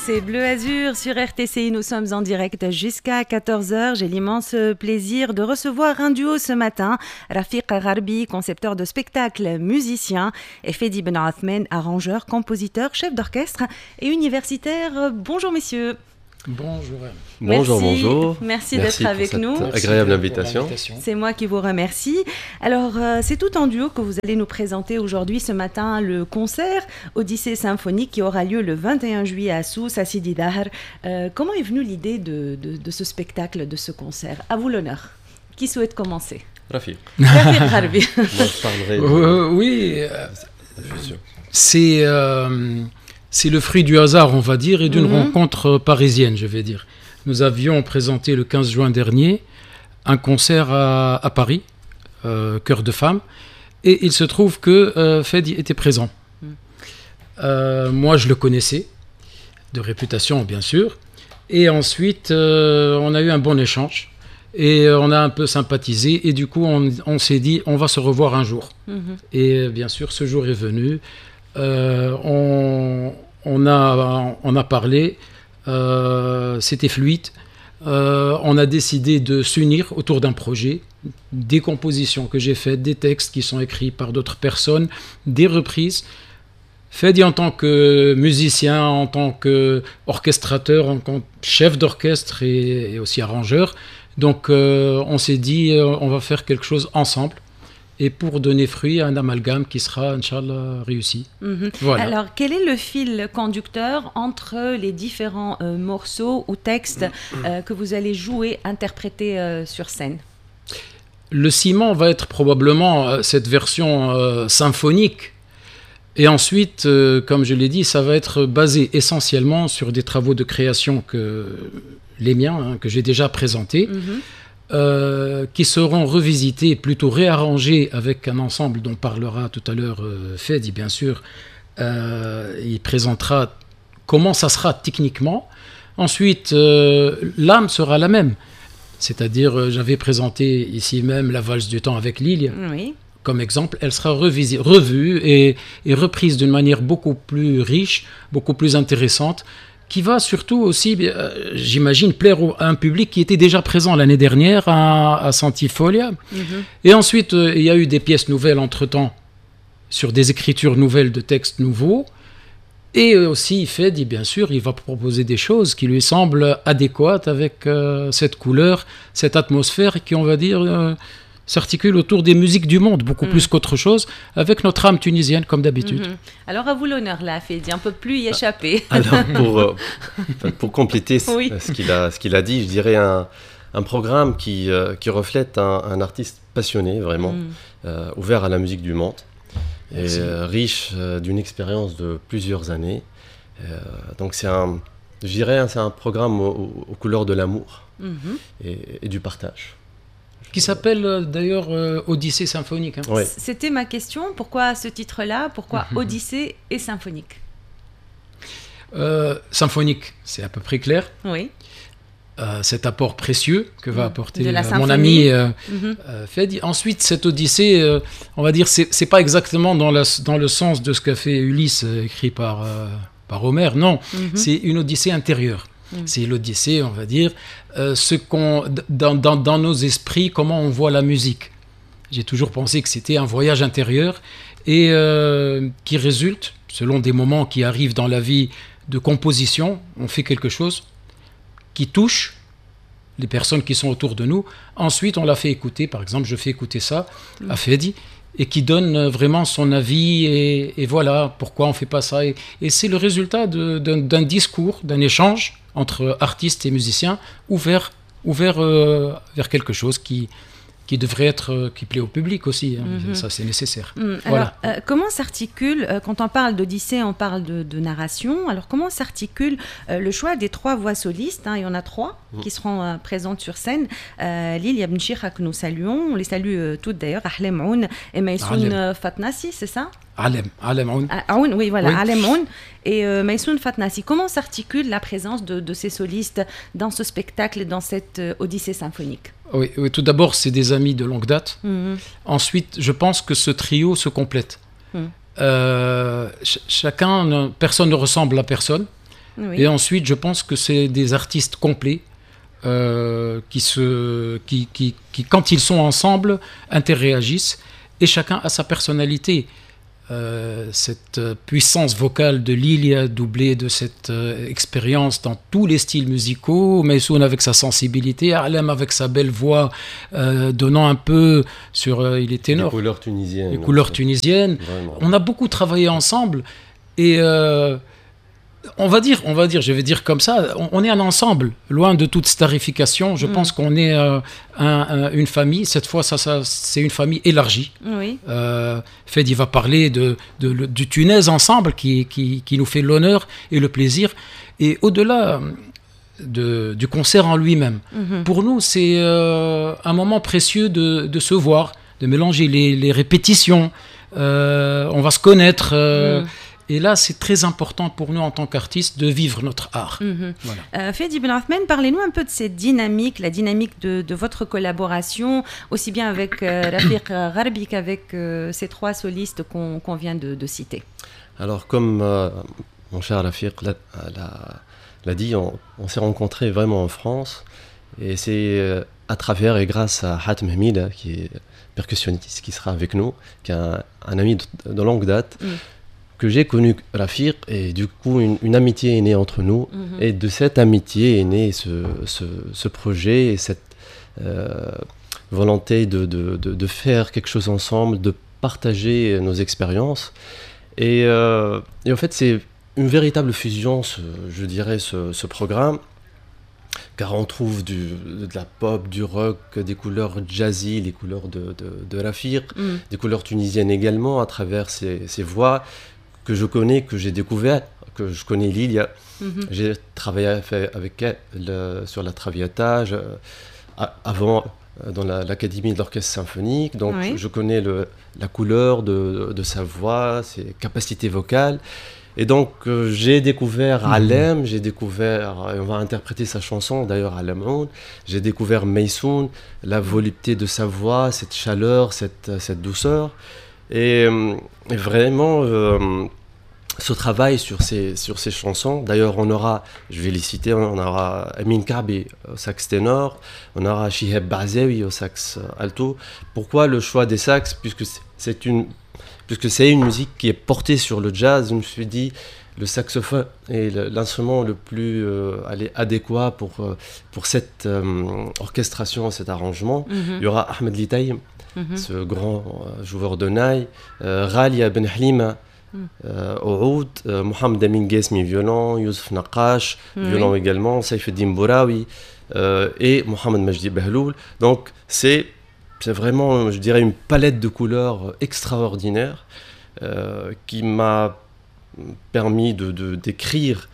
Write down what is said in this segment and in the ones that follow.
C'est Bleu Azur sur RTCI. Nous sommes en direct jusqu'à 14h. J'ai l'immense plaisir de recevoir un duo ce matin. Rafiq Gharbi, concepteur de spectacles, musicien, et Fedi Ben Athman, arrangeur, compositeur, chef d'orchestre et universitaire. Bonjour messieurs. Bonjour. Bonjour. Merci d'être avec nous. Agréable invitation. C'est moi qui vous remercie. Alors, c'est tout en duo que vous allez nous présenter aujourd'hui, ce matin, le concert Odyssée symphonique qui aura lieu le 21 juillet à Sousse, à Sidi Daher. Comment est venue l'idée de ce spectacle, de ce concert? À vous l'honneur. Qui souhaite commencer? Rafiq. Rafiq Gharbi. Oui, c'est le fruit du hasard, on va dire, et d'une rencontre parisienne, je vais dire. Nous avions présenté le 15 juin dernier un concert à Paris, Cœur de Femme, et il se trouve que Fedi était présent. Moi, je le connaissais, de réputation bien sûr, et ensuite, on a eu un bon échange, et on a un peu sympathisé, et du coup, on s'est dit, on va se revoir un jour. Et bien sûr, ce jour est venu. On a parlé, c'était fluide. On a décidé de s'unir autour d'un projet, des compositions que j'ai faites, des textes qui sont écrits par d'autres personnes, des reprises. Fedi en tant que musicien, en tant qu'orchestrateur, en tant que chef d'orchestre et aussi arrangeur. Donc on s'est dit, on va faire quelque chose ensemble. Et pour donner fruit à un amalgame qui sera, Inch'Allah, réussi. Voilà. Alors, quel est le fil conducteur entre les différents morceaux ou textes que vous allez jouer, interpréter sur scène? Le ciment va être probablement cette version symphonique. Et ensuite, comme je l'ai dit, ça va être basé essentiellement sur des travaux de création les miens, que j'ai déjà présentés. Qui seront revisités, plutôt réarrangés avec un ensemble dont parlera tout à l'heure Fedi, bien sûr. Il présentera comment ça sera techniquement. Ensuite, l'âme sera la même. C'est-à-dire, j'avais présenté ici même la valse du temps avec Lille. Oui. Comme exemple, elle sera revue et reprise d'une manière beaucoup plus riche, beaucoup plus intéressante, qui va surtout aussi, j'imagine, plaire à un public qui était déjà présent l'année dernière à Santifolia. Et ensuite, il y a eu des pièces nouvelles entre-temps, sur des écritures nouvelles de textes nouveaux. Et aussi, Fedi, bien sûr, il va proposer des choses qui lui semblent adéquates avec cette couleur, cette atmosphère qui, on va dire, s'articule autour des musiques du monde, beaucoup plus qu'autre chose, avec notre âme tunisienne, comme d'habitude. Alors, à vous l'honneur, là, Fedi, on ne peut plus y échapper. Alors, pour compléter ce qu'il a dit, je dirais un programme qui reflète un artiste passionné, vraiment, ouvert à la musique du monde, et riche d'une expérience de plusieurs années. Donc, c'est un programme aux couleurs de l'amour et du partage. Qui s'appelle d'ailleurs Odyssée symphonique. Ouais. C'était ma question. Pourquoi ce titre-là? Pourquoi Odyssée et symphonique? Symphonique, c'est à peu près clair. Oui. Cet apport précieux que va apporter mon ami Fedi. Ensuite, cette Odyssée, on va dire, c'est pas exactement dans le sens de ce qu'a fait Ulysse, écrit par Homère. Non, c'est une Odyssée intérieure. C'est l'Odyssée, on va dire, dans nos esprits, comment on voit la musique. J'ai toujours pensé que c'était un voyage intérieur et qui résulte, selon des moments qui arrivent dans la vie de composition, on fait quelque chose qui touche les personnes qui sont autour de nous. Ensuite, on l'a fait écouter, par exemple, je fais écouter ça à Fedi, et qui donne vraiment son avis, et voilà, pourquoi on ne fait pas ça. Et c'est le résultat d'un discours, d'un échange entre artistes et musiciens, ouvert vers quelque chose qui plaît au public aussi. Ça, c'est nécessaire. Voilà. Alors, comment s'articule, quand on parle d'Odyssée, on parle de narration. Alors, comment s'articule le choix des 3 voix solistes? Il y en a 3 qui seront présentes sur scène. Lille Ibn Chikha, que nous saluons. On les salue toutes d'ailleurs. Ahlem Aoun et Maïsoun Fatnassi, c'est ça? Alem Aoun. Aoun, oui, voilà. Alem Aoun et Maïsoun Fatnassi. Comment s'articule la présence de ces solistes dans ce spectacle, dans cette Odyssée symphonique? Oui, tout d'abord, c'est des amis de longue date. Ensuite, je pense que ce trio se complète. Personne ne ressemble à personne. Oui. Et ensuite, je pense que c'est des artistes complets qui, quand ils sont ensemble, interréagissent et chacun a sa personnalité. Cette puissance vocale de Lilia doublée de cette expérience dans tous les styles musicaux, Maysoun avec sa sensibilité, Alem avec sa belle voix donnant un peu sur il est ténor, les couleurs tunisiennes. Vraiment. On a beaucoup travaillé ensemble et on va dire, je vais dire comme ça, on est un ensemble, loin de toute starification. Je pense qu'on est une famille. Cette fois, c'est une famille élargie. Oui. Fedi va parler du Tunis ensemble qui nous fait l'honneur et le plaisir. Et au-delà du concert en lui-même, pour nous, c'est un moment précieux de se voir, de mélanger les répétitions. On va se connaître. Et là, c'est très important pour nous en tant qu'artistes de vivre notre art. Voilà. Fedi Ben Othman, parlez-nous un peu de cette dynamique, la dynamique de votre collaboration, aussi bien avec Rafiq Gharbi qu'avec ces trois solistes qu'on vient de citer. Alors, comme mon cher Rafiq l'a dit, on s'est rencontrés vraiment en France. Et c'est à travers et grâce à Hatem Hamida, qui est percussionniste, qui sera avec nous, qui est un ami de longue date, que j'ai connu Rafiq, et du coup une amitié est née entre nous, et de cette amitié est né ce projet et cette volonté de faire quelque chose ensemble, de partager nos expériences, et en fait c'est une véritable fusion, je dirais, ce programme, car on trouve de la pop, du rock, des couleurs jazzy, les couleurs de Rafiq, des couleurs tunisiennes également à travers ses voix, que je connais, que j'ai découvert, que je connais Lilia. J'ai travaillé avec elle sur la Traviata, avant dans l'Académie de l'Orchestre Symphonique, donc je connais la couleur de sa voix, ses capacités vocales. Et donc j'ai découvert Alem, on va interpréter sa chanson d'ailleurs Alem Oud, j'ai découvert Maysoun, la volupté de sa voix, cette chaleur, cette douceur. Et vraiment, ce travail sur ces chansons, d'ailleurs je vais les citer, on aura Amin Kabi au sax ténor, on aura Shihab Bazawi au sax alto. Pourquoi le choix des sax? Puisque c'est une musique qui est portée sur le jazz, je me suis dit le saxophone est l'instrument le plus adéquat pour cette orchestration, cet arrangement. Il y aura Ahmed Litaïm, ce grand joueur de naï, Ghalia Ben Halima au oud, Mohamed Amin Ghesmi violon, Youssef Naqash violon également, Saifeddin Bouraoui et Mohamed Majdi Bahloul. Donc c'est vraiment, je dirais, une palette de couleurs extraordinaire qui m'a permis d'écrire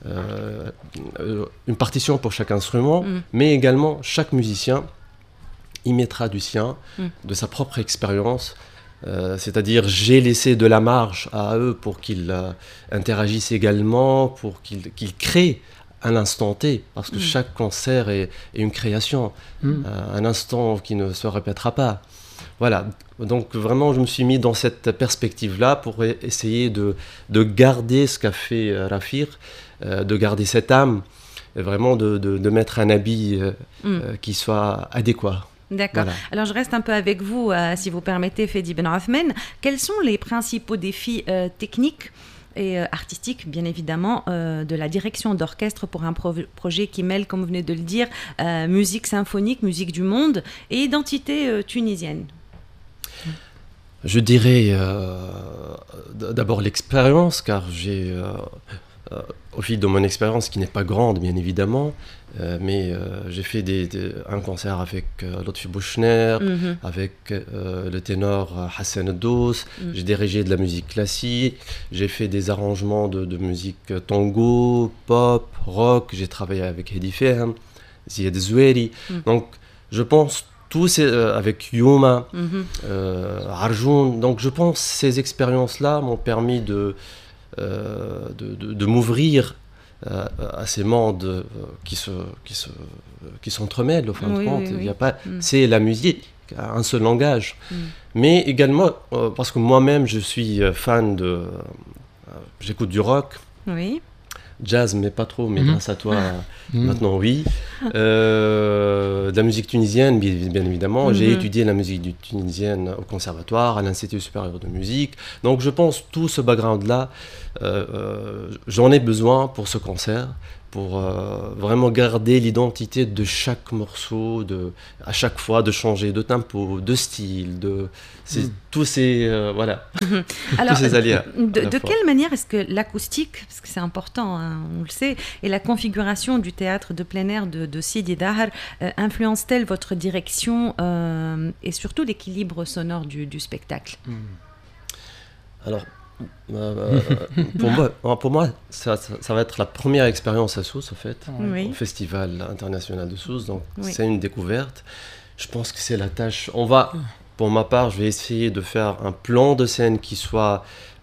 une partition pour chaque instrument, mais également chaque musicien y mettra du sien, de sa propre expérience. C'est-à-dire j'ai laissé de la marge à eux pour qu'ils interagissent également, pour qu'ils créent à l'instant T, parce que chaque concert est une création, un instant qui ne se répétera pas. Voilà, donc vraiment je me suis mis dans cette perspective-là pour essayer de garder ce qu'a fait Rafiq, de garder cette âme, et vraiment de mettre un habit qui soit adéquat. D'accord. Voilà. Alors, je reste un peu avec vous, si vous permettez, Fedi Ben Othman. Quels sont les principaux défis techniques et artistiques, bien évidemment, de la direction d'orchestre pour un projet qui mêle, comme vous venez de le dire, musique symphonique, musique du monde et identité tunisienne? Je dirais d'abord l'expérience, car j'ai... au fil de mon expérience, qui n'est pas grande bien évidemment, mais j'ai fait un concert avec Lotfi Bouchner, avec le ténor Hassan Dous, j'ai dirigé de la musique classique, j'ai fait des arrangements de musique tango, pop, rock, j'ai travaillé avec Hedi Fehem, Ziad Zoueri, donc je pense tous avec Yuma, Arjoun, donc je pense que ces expériences-là m'ont permis de m'ouvrir à ces mondes qui s'entremêlent au fin de compte. Il y a pas, c'est la musique, un seul langage. Mais également, parce que moi-même je suis fan j'écoute du rock. jazz, mais pas trop, mais grâce à toi, maintenant oui. De la musique tunisienne, bien évidemment. J'ai étudié la musique tunisienne au conservatoire, à l'Institut supérieur de musique. Donc je pense tout ce background-là, j'en ai besoin pour ce concert, pour vraiment garder l'identité de chaque morceau, à chaque fois de changer de tempo, de style, tous ces Alors, tous ces aléas. De quelle manière est-ce que l'acoustique, parce que c'est important, hein, on le sait, et la configuration du théâtre de plein air de Sidi Dahar influence-t-elle votre direction et surtout l'équilibre sonore du spectacle? Alors, pour moi, ça va être la première expérience à Sousse, en fait, au Festival international de Sousse. Donc, c'est une découverte. Je pense que c'est la tâche. Pour ma part, je vais essayer de faire un plan de scène qui soit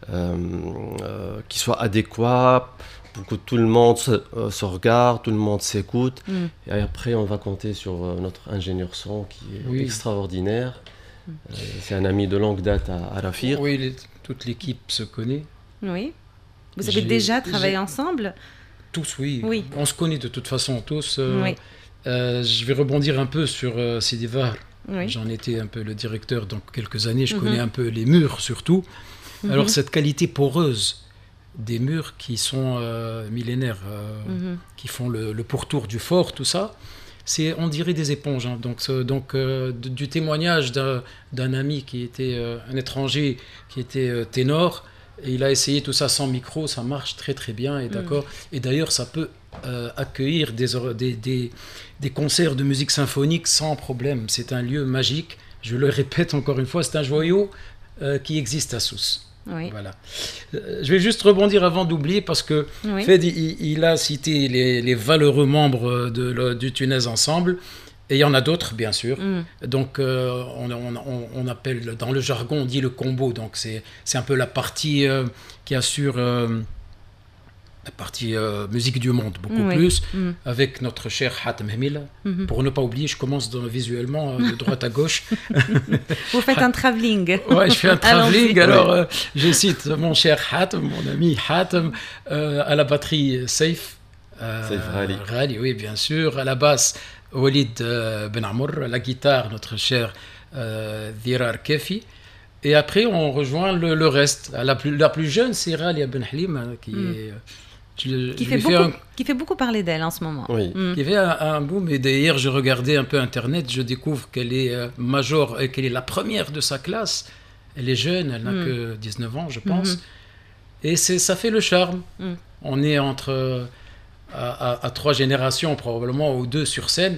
adéquat pour que tout le monde se regarde, tout le monde s'écoute. Et après, on va compter sur notre ingénieur son qui est extraordinaire. C'est un ami de longue date à Rafir. Oui, toute l'équipe se connaît. Oui. Vous avez déjà travaillé ensemble? Tous, oui. On se connaît de toute façon, tous. Je vais rebondir un peu sur Sidi Dahar. J'en étais un peu le directeur dans quelques années. Je connais un peu les murs, surtout. Alors, cette qualité poreuse des murs qui sont millénaires, qui font le pourtour du fort, tout ça, on dirait des éponges. Hein. Donc du témoignage d'un ami qui était un étranger, qui était ténor, et il a essayé tout ça sans micro, ça marche très très bien, et d'accord. Et d'ailleurs, ça peut accueillir des concerts de musique symphonique sans problème. C'est un lieu magique. Je le répète encore une fois, c'est un joyau qui existe à Sousse. Voilà. Je vais juste rebondir avant d'oublier parce que Fed il a cité les valeureux membres du Tunnez Ensemble, et il y en a d'autres bien sûr. Donc on appelle, dans le jargon on dit le combo, donc c'est un peu la partie qui assure la partie musique du monde, beaucoup plus, avec notre cher Hatem Hemila. Pour ne pas oublier, je commence visuellement de droite à gauche. Vous faites un travelling. Ouais, je fais un travelling. Alors, je cite mon cher Hatem, mon ami Hatem, à la batterie Saif Rali, oui, bien sûr. À la basse, Walid Ben Amour. À la guitare, notre cher Dhirar Kefi. Et après, on rejoint le reste. La plus jeune, c'est Ralia Ben Halim, qui fait beaucoup parler d'elle en ce moment. Qui fait un boom. Et d'ailleurs, je regardais un peu Internet, je découvre qu'elle est major et qu'elle est la première de sa classe. Elle est jeune, elle n'a que 19 ans, je pense. Et ça fait le charme. On est entre à 3 générations, probablement, ou 2 sur scène.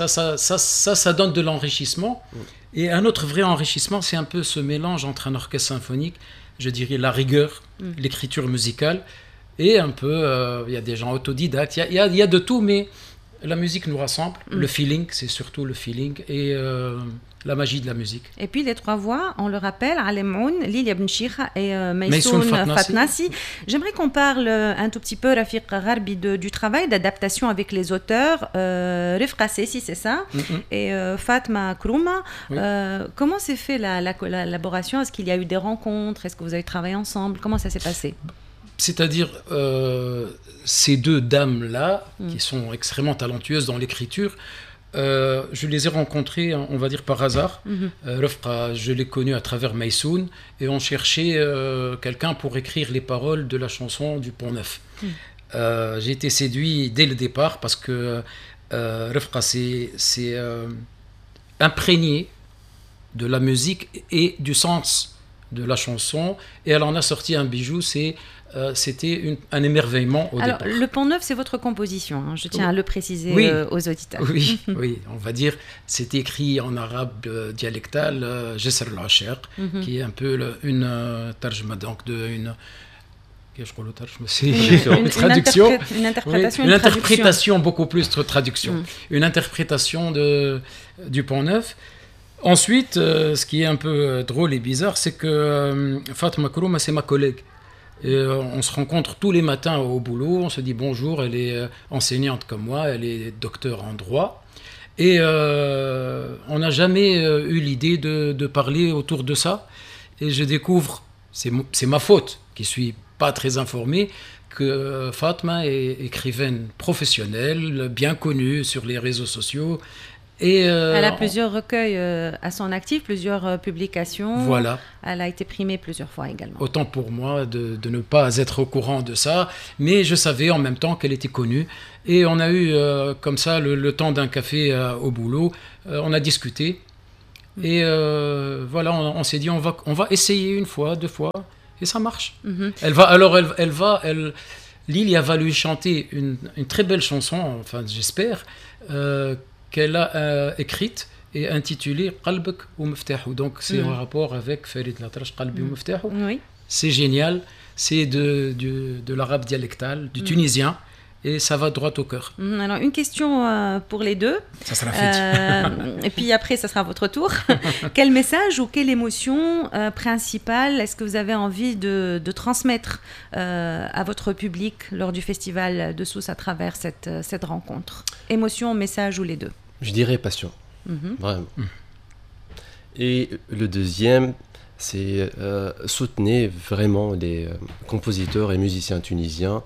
Ça donne de l'enrichissement. Et un autre vrai enrichissement, c'est un peu ce mélange entre un orchestre symphonique, je dirais la rigueur, l'écriture musicale, et un peu, il y a des gens autodidactes, il y a de tout, mais la musique nous rassemble. Le feeling, c'est surtout le feeling, et la magie de la musique. Et puis les 3 voix, on le rappelle, Alemoun, Lilia Benchikha et Maysoun Fatnassi. J'aimerais qu'on parle un tout petit peu, Rafiq Gharbi, du travail d'adaptation avec les auteurs. Rifqa Sessi, c'est ça, et Fatma Krouma. Comment s'est fait la collaboration? Est-ce qu'il y a eu des rencontres? Est-ce que vous avez travaillé ensemble? Comment ça s'est passé? C'est-à-dire, ces 2 dames-là, qui sont extrêmement talentueuses dans l'écriture, je les ai rencontrées, on va dire, par hasard. Rifqa, je l'ai connue à travers Maysoun, et on cherchait quelqu'un pour écrire les paroles de la chanson du Pont-Neuf. J'ai été séduit dès le départ parce que Rifqa c'est imprégné de la musique et du sens de la chanson, et elle en a sorti un bijou. C'était un émerveillement au départ. Le Pont-Neuf, c'est votre composition, hein, je tiens à le préciser aux auditeurs. Oui, on va dire, c'est écrit en arabe dialectal, Jesser al-Asher, qui est un peu une tarjma, donc une traduction. Une interprétation. Une interprétation, beaucoup plus de traduction. Une interprétation du Pont-Neuf. Ensuite, ce qui est un peu drôle et bizarre, c'est que Fatma Krouma, c'est ma collègue. Et, on se rencontre tous les matins au boulot, on se dit bonjour, elle est enseignante comme moi, elle est docteur en droit. Et on n'a jamais eu l'idée de parler autour de ça. Et je découvre, c'est ma faute, qui ne suis pas très informé, que Fatma est écrivaine professionnelle, bien connue sur les réseaux sociaux. Et elle a plusieurs recueils à son actif, plusieurs publications. Voilà. Elle a été primée plusieurs fois également. Autant pour moi de ne pas être au courant de ça, mais je savais en même temps qu'elle était connue. Et on a eu comme ça le temps d'un café au boulot. On a discuté. Et voilà, on s'est dit on va essayer une fois, 2 fois, et ça marche. Lilia va lui chanter une très belle chanson, enfin j'espère, qu'elle a écrite et intitulée Qalbek ou Meftahu. Donc c'est en rapport avec Farid Latrache, Qalbi ou Meftahu. Oui. C'est génial, c'est de l'arabe dialectal, du tunisien. Et ça va droit au cœur. Alors, une question pour les deux. Ça sera fait. Et puis après, ça sera votre tour. Quel message ou quelle émotion principale est-ce que vous avez envie de transmettre à votre public lors du festival de Sousse à travers cette rencontre? Émotion, message ou les deux? Je dirais passion. Vraiment. Et le deuxième, c'est soutenez vraiment les compositeurs et musiciens tunisiens.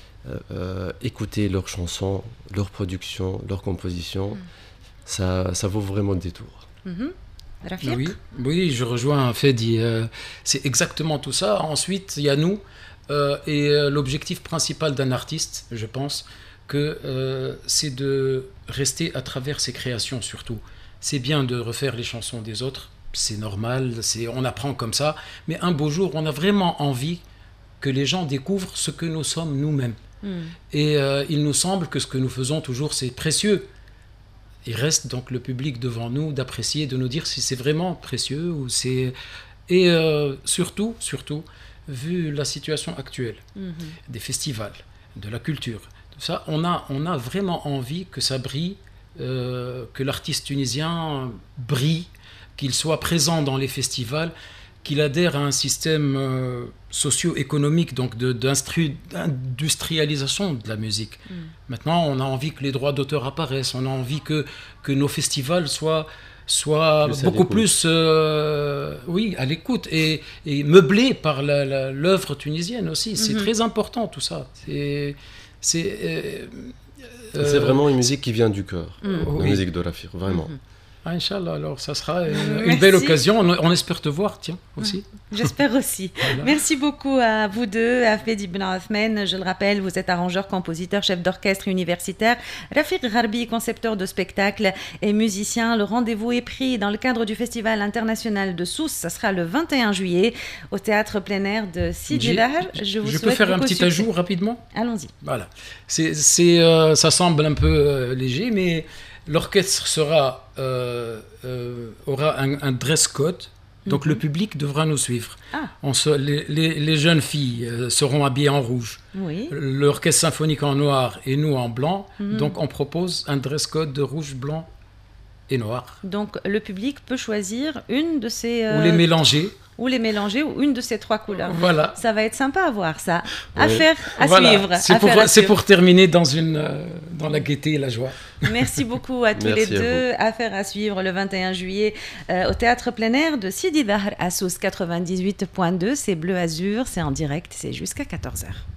Écouter leurs chansons, leurs productions, leurs compositions, ça vaut vraiment le détour. Rafiq? Oui, je rejoins Fedi. C'est exactement tout ça. Ensuite, il y a nous. Et l'objectif principal d'un artiste, je pense, c'est de rester à travers ses créations surtout. C'est bien de refaire les chansons des autres, c'est normal, on apprend comme ça. Mais un beau jour, on a vraiment envie que les gens découvrent ce que nous sommes nous-mêmes. Et il nous semble que ce que nous faisons toujours, c'est précieux. Il reste donc le public devant nous d'apprécier, de nous dire si c'est vraiment précieux ou c'est... Et surtout, vu la situation actuelle des festivals, de la culture, tout ça, on a vraiment envie que ça brille, que l'artiste tunisien brille, qu'il soit présent dans les festivals, qu'il adhère à un système socio-économique, donc d'industrialisation de la musique. Maintenant, on a envie que les droits d'auteur apparaissent, on a envie que nos festivals soient beaucoup plus à l'écoute et meublés par l'œuvre tunisienne aussi. C'est très important tout ça. C'est vraiment une musique qui vient du cœur, la musique de Rafiq, vraiment. Inch'Allah, alors ça sera une belle occasion. On espère te voir, tiens, aussi. J'espère aussi. Voilà. Merci beaucoup à vous deux, à Fedi Ben Othman. Je le rappelle, vous êtes arrangeur, compositeur, chef d'orchestre universitaire. Rafiq Gharbi, concepteur de spectacles et musicien. Le rendez-vous est pris dans le cadre du Festival international de Sousse. Ça sera le 21 juillet au théâtre plein air de Sidi Lahar. Je peux faire un petit ajout rapidement? Allons-y. Voilà. Ça semble un peu léger, mais... L'orchestre aura un dress code, donc le public devra nous suivre. Les jeunes filles seront habillées en rouge, l'orchestre symphonique en noir et nous en blanc, donc on propose un dress code de rouge, blanc et noir. Donc le public peut choisir une de ces... Ou les mélanger. Ou une de ces 3 couleurs. Voilà. Ça va être sympa à voir, ça. Affaire à suivre. C'est pour terminer dans la gaieté et la joie. Merci beaucoup à tous les deux. Affaire à suivre le 21 juillet au théâtre plein air de Sidi Lahar à Sousse 98.2. C'est Bleu Azur, c'est en direct, c'est jusqu'à 14h.